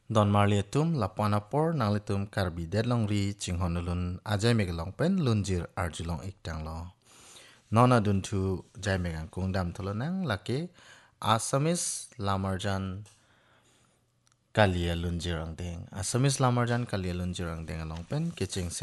Don marliatum lapanapor nanglitum karbi deadlong ri chinghonulun ajay megalong pen lunjir arjulong iktang lo. Nona duntu jay megang kungdam tolonang lake Asamis lamarjan kalia lunjirang deng. Asamis lamarjan kalia lunjirang deng along pen kicing